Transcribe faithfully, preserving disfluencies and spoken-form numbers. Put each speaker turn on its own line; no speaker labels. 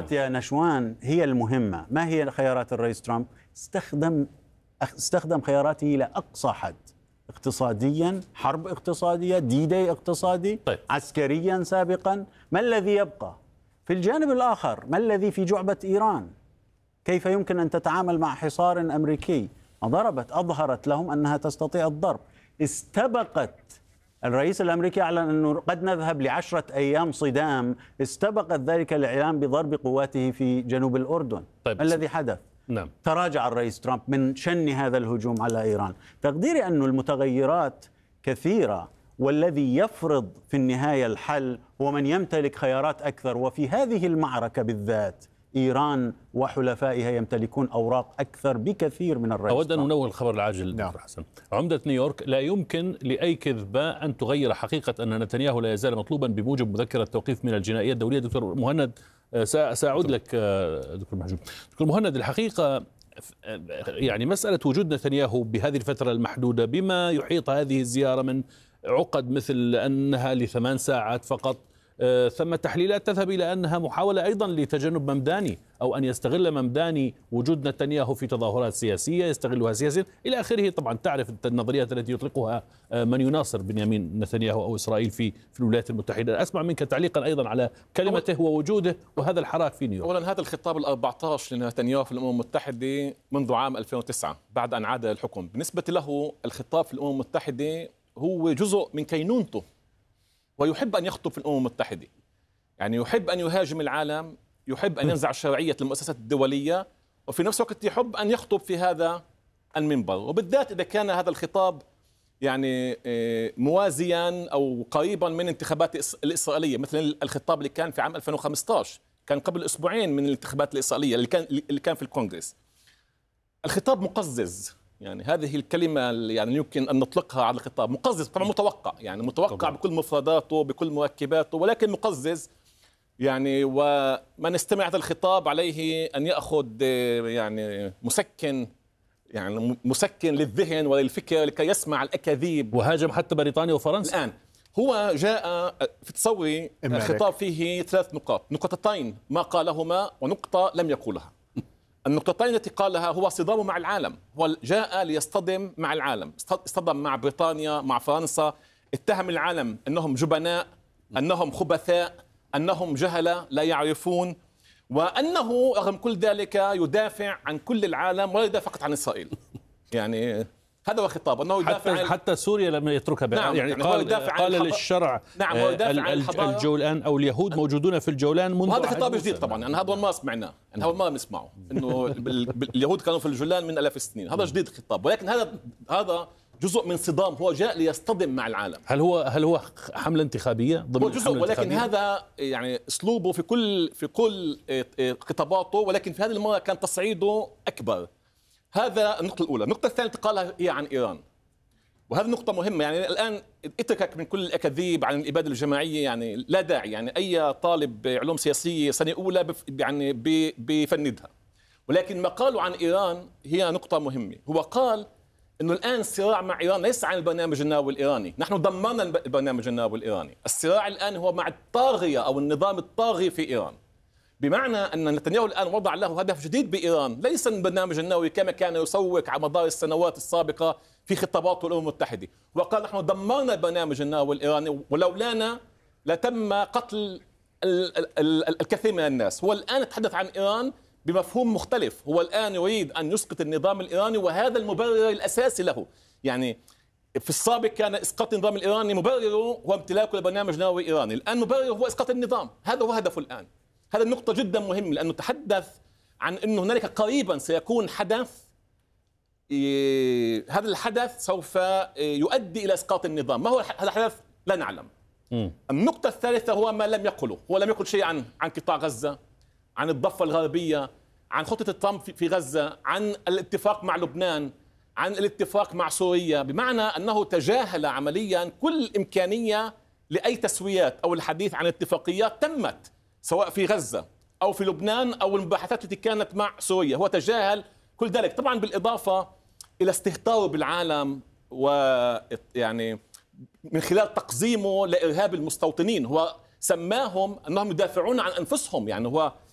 الخيارات يا نشوان هي المهمة. ما هي خيارات الرئيس ترامب؟ استخدم استخدم خياراته إلى أقصى حد، اقتصاديا، حرب اقتصادية، دي داي اقتصادي،
طيب.
عسكريا سابقا. ما الذي يبقى؟ في الجانب الآخر ما الذي في جعبة إيران؟ كيف يمكن أن تتعامل مع حصار أمريكي؟ ضربت، أظهرت لهم أنها تستطيع الضرب، استبقت. الرئيس الأمريكي أعلن أنه قد نذهب لعشرة أيام صدام، استبقت ذلك الإعلان بضرب قواته في جنوب الأردن.
طيب.
ما الذي حدث؟
نعم.
تراجع الرئيس ترامب من شن هذا الهجوم على إيران. تقديري أن المتغيرات كثيرة، والذي يفرض في النهاية الحل هو من يمتلك خيارات أكثر. وفي هذه المعركة بالذات إيران وحلفائها يمتلكون أوراق أكثر بكثير من الرئيس.
أود أن أنوه الخبر العاجل. نعم. حسن، عمدة نيويورك: لا يمكن لأي كذبة أن تغير حقيقة أن نتنياهو لا يزال مطلوبا بموجب مذكرة التوقيف من الجنائية الدولية. دكتور مهند، سأعود لك دكتور محجوب. دكتور مهند، الحقيقة يعني مسألة وجود نتنياهو بهذه الفترة المحدودة بما يحيط هذه الزيارة من عقد مثل أنها لثمان ساعات فقط، ثم تحليلات تذهب إلى أنها محاولة أيضا لتجنب ممداني، أو أن يستغل ممداني وجود نتنياهو في تظاهرات سياسية يستغلها سياسيا إلى آخره. طبعا تعرف النظريات التي يطلقها من يناصر بنيامين نتنياهو أو إسرائيل في في الولايات المتحدة. أسمع منك تعليقا أيضا على كلمته ووجوده وهذا الحراك في نيويورك.
أولا، هذا الخطاب الأربعة عشر لنتنياهو في الأمم المتحدة منذ عام ألفين وتسعة بعد أن عاد الحكم. بالنسبة له الخطاب في الأمم المتحدة هو جزء من كينونته، ويحب أن يخطب في الأمم المتحدة. يعني يحب أن يهاجم العالم، يحب أن ينزع شرعية المؤسسات الدولية، وفي نفس الوقت يحب أن يخطب في هذا المنبر، وبالذات إذا كان هذا الخطاب يعني موازيا أو قريبا من انتخابات الإسرائيلية، مثل الخطاب اللي كان في عام ألفين وخمسة عشر، كان قبل أسبوعين من الانتخابات الإسرائيلية اللي كان اللي كان في الكونغرس. الخطاب مقزز، يعني هذه الكلمة يعني يمكن أن نطلقها على الخطاب. مقزز طبعا متوقع، يعني متوقع طبعا بكل مفرداته بكل مركباته، ولكن مقزز. يعني ومن استمع هذا الخطاب عليه أن يأخذ يعني مسكن، يعني مسكن للذهن وللفكر لكي يسمع الأكاذيب.
وهاجم حتى بريطانيا وفرنسا.
الآن هو جاء في تصوري الخطاب فيه ثلاث نقاط، نقطتين ما قالهما ونقطة لم يقولها. النقطتين التي قالها هو صدامه مع العالم، هو جاء ليصطدم مع العالم، اصطدم مع بريطانيا مع فرنسا، اتهم العالم أنهم جبناء، أنهم خبثاء، أنهم جهلة لا يعرفون، وأنه رغم كل ذلك يدافع عن كل العالم ولا يدافع فقط عن إسرائيل. يعني هذا هو خطاب، أنه يدافع
حتى,
عن...
حتى سوريا لم يتركها.
نعم،
يعني,
يعني
قال, قال
الحض...
للشرع
نعم، هو يدافع عن
الجولان أو اليهود موجودون في الجولان منذ.
وهذا خطاب جديد طبعا، يعني هذا ما سمعناه، يعني هذا ما بنسمعه، إنه اليهود كانوا في الجولان من آلاف السنين، هذا جديد الخطاب، ولكن هذا هذا جزء من صدام، هو جاء ليصطدم مع العالم.
هل هو هل هو حملة انتخابية ضمن
هو جزء، ولكن هذا يعني اسلوبه في كل في كل خطاباته، ولكن في هذه المرة كان تصعيده أكبر. هذا النقطة الأولى. النقطة الثانية قالها هي عن إيران، وهذه نقطة مهمة. يعني الآن اتركك من كل الأكاذيب عن الإبادة الجماعية، يعني لا داعي، يعني أي طالب علوم سياسية سنة أولى بف يعني بيفندها. ولكن ما قالوا عن إيران هي نقطة مهمة. هو قال إنه الآن الصراع مع إيران ليس عن البرنامج النووي الإيراني، نحن دمرنا البرنامج النووي الإيراني، الصراع الآن هو مع الطاغية أو النظام الطاغي في إيران. بمعنى أن نتنياهو الآن وضع له هدف جديد بإيران، ليس البرنامج النووي كما كان يسوق على مدار السنوات السابقة في خطاباته الأمم المتحدة. وقال نحن دمرنا البرنامج النووي الإيراني ولولانا لتم قتل الكثير من الناس. هو الآن يتحدث عن إيران بمفهوم مختلف، هو الآن يريد أن يسقط النظام الإيراني، وهذا المبرر الأساسي له. يعني في السابق كان إسقاط النظام الإيراني مبرره هو امتلاكه لبرنامج نووي إيراني، الآن مبرره هو إسقاط النظام، هذا هو هدفه الآن. هذا النقطة جدا مهمة، لأنه تحدث عن أنه هنالك قريبا سيكون حدث، هذا الحدث سوف يؤدي إلى إسقاط النظام. ما هو هذا الحدث؟ لا نعلم. م. النقطة الثالثة هو ما لم يقله، هو لم يقل شيء عن عن قطاع غزة، عن الضفة الغربية، عن خطة ترامب في غزة، عن الاتفاق مع لبنان، عن الاتفاق مع سوريا، بمعنى أنه تجاهل عمليا كل إمكانية لأي تسويات أو الحديث عن اتفاقيات تمت سواء في غزة أو في لبنان أو المباحثات التي كانت مع سوريا. هو تجاهل كل ذلك، طبعا بالإضافة إلى استهتاره بالعالم ويعني من خلال تقزيمه لإرهاب المستوطنين. هو سماهم أنهم يدافعون عن أنفسهم، يعني هو